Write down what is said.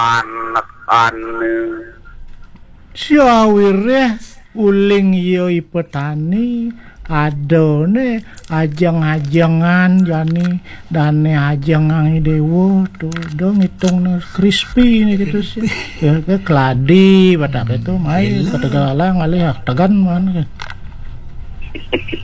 anak-ane Syawireh uling yo petani adone ajang-ajangan jani dane ajangan dewo tuh dong hitung crispy nih gitu sih ya ke keladi pada itu main kata galang alih tegan mana kan